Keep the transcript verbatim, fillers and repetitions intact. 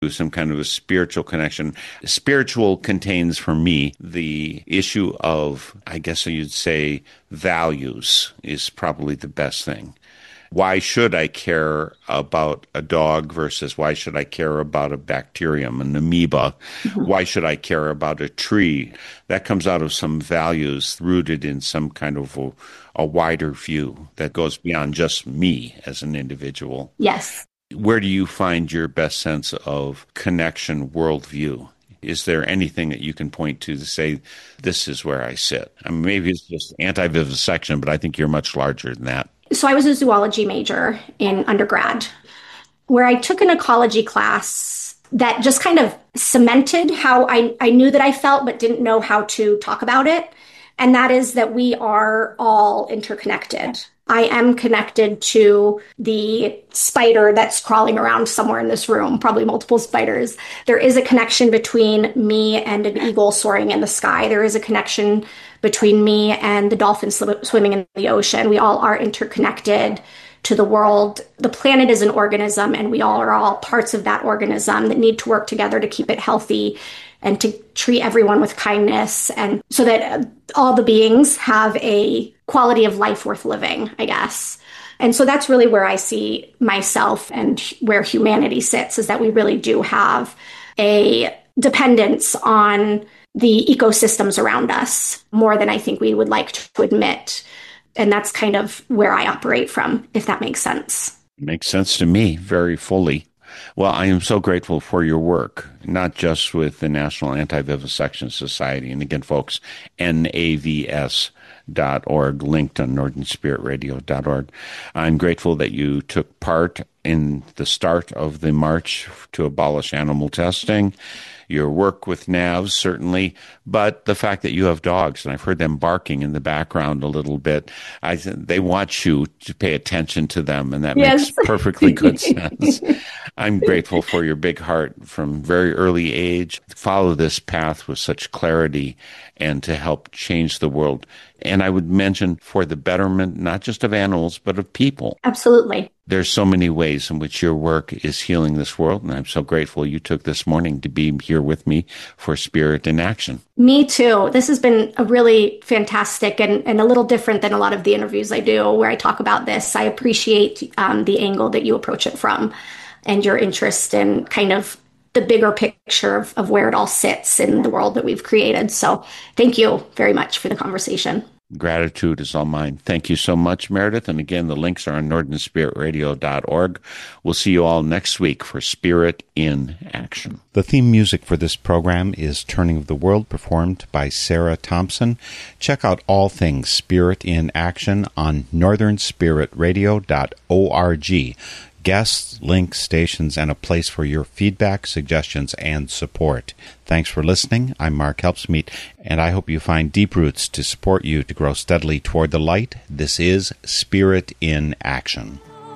some kind of a spiritual connection. Spiritual contains for me the issue of, I guess you'd say, values is probably the best thing. Why should I care about a dog versus why should I care about a bacterium, an amoeba? Mm-hmm. Why should I care about a tree? That comes out of some values rooted in some kind of a, a wider view that goes beyond just me as an individual. Yes. Where do you find your best sense of connection, worldview? Is there anything that you can point to to say, this is where I sit? I mean, maybe it's just anti-vivisection, but I think you're much larger than that. So I was a zoology major in undergrad, where I took an ecology class that just kind of cemented how I, I knew that I felt, but didn't know how to talk about it. And that is that we are all interconnected. I am connected to the spider that's crawling around somewhere in this room, probably multiple spiders. There is a connection between me and an eagle soaring in the sky. There is a connection between me and the dolphin sw- swimming in the ocean. We all are interconnected to the world. The planet is an organism, and we all are all parts of that organism that need to work together to keep it healthy and to treat everyone with kindness, and so that all the beings have a quality of life worth living, I guess. And so that's really where I see myself and where humanity sits, is that we really do have a dependence on the ecosystems around us more than I think we would like to admit. And that's kind of where I operate from, if that makes sense. Makes sense to me very fully. Well, I am so grateful for your work, not just with the National Anti-Vivisection Society. And again, folks, N A V S dot org, linked on northern spirit radio dot org. I'm grateful that you took part in the start of the march to abolish animal testing. Your work with N A Vs, certainly, but the fact that you have dogs, and I've heard them barking in the background a little bit, I th- they want you to pay attention to them, and that yes. makes perfectly good sense. I'm grateful for your big heart from very early age. Follow this path with such clarity and to help change the world. And I would mention for the betterment, not just of animals, but of people. Absolutely. There's so many ways in which your work is healing this world, and I'm so grateful you took this morning to be here with me for Spirit in Action. Me too. This has been a really fantastic and, and a little different than a lot of the interviews I do where I talk about this. I appreciate um, the angle that you approach it from and your interest in kind of the bigger picture of, of where it all sits in the world that we've created. So thank you very much for the conversation. Gratitude is all mine. Thank you so much, Meredith. And again, the links are on northern spirit radio dot org. We'll see you all next week for Spirit in Action. The theme music for this program is Turning of the World, performed by Sarah Thompson. Check out all things Spirit in Action on northern spirit radio dot org. Guests, links, stations, and a place for your feedback, suggestions, and support. Thanks for listening. I'm Mark Helpsmeet, and I hope you find deep roots to support you to grow steadily toward the light. This is Spirit in Action.